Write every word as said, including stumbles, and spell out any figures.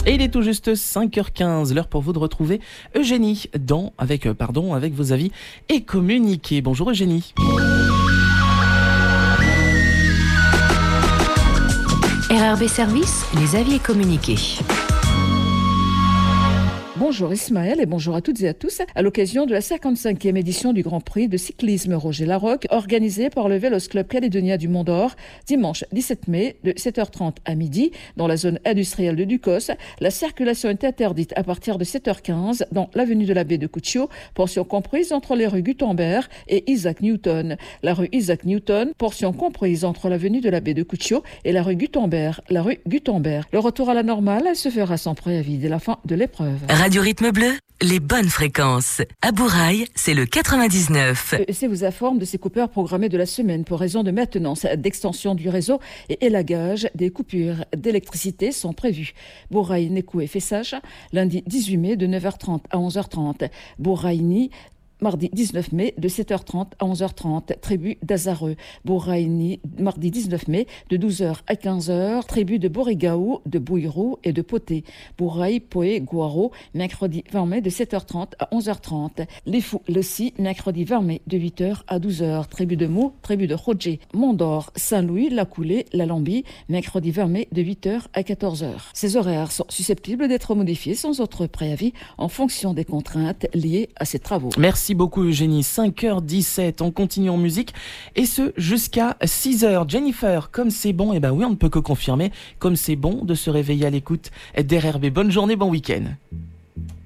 Et il est tout juste cinq heures quinze, l'heure pour vous de retrouver Eugénie dans, avec, euh, pardon, avec vos avis et communiquer. Bonjour Eugénie. R R B Service, les avis et communiqués. Bonjour Ismaël et bonjour à toutes et à tous. À l'occasion de la cinquante-cinquième édition du Grand Prix de cyclisme Roger Larocque, organisé par le Vélos Club Calédonia du Mont d'Or, dimanche dix-sept mai, de sept heures trente à midi, dans la zone industrielle de Ducos, la circulation est interdite à partir de sept heures quinze dans l'avenue de la Baie de Cutio, portion comprise entre les rues Gutenberg et Isaac Newton. La rue Isaac Newton, portion comprise entre l'avenue de la Baie de Cutio et la rue Gutenberg, la rue Gutenberg. Le retour à la normale se fera sans préavis dès la fin de l'épreuve. Radio Rythme Bleu, les bonnes fréquences. À Bourail, c'est le quatre-vingt-dix-neuf. E C vous informe de ces coupures programmées de la semaine pour raison de maintenance, d'extension du réseau et élagage. Des coupures d'électricité sont prévues. Bourail, Nekou et Fessage, lundi dix-huit mai de neuf heures trente à onze heures trente. Bouraïni, mardi dix-neuf mai de sept heures trente à onze heures trente, tribu d'Azareux. Bouraïni, mardi dix-neuf mai de douze heures à quinze heures, tribu de Borigaou, de Bouirou et de Poté. Bouraï, Poé, Guaro, mercredi vingt mai de sept heures trente à onze heures trente. Les Fous, Lessi, mercredi vingt mai de huit heures à douze heures, tribu de Mou, tribu de Rodjé. Mont-d'Or, Saint-Louis, La Coulée, La Lambie, mercredi vingt mai de huit heures à quatorze heures. Ces horaires sont susceptibles d'être modifiés sans autre préavis en fonction des contraintes liées à ces travaux. Merci beaucoup Eugénie, cinq heures dix-sept, on continue en musique et ce jusqu'à six heures. Jennifer, comme c'est bon, et eh ben oui on ne peut que confirmer, comme c'est bon de se réveiller à l'écoute d'R R B. Bonne journée, bon week-end.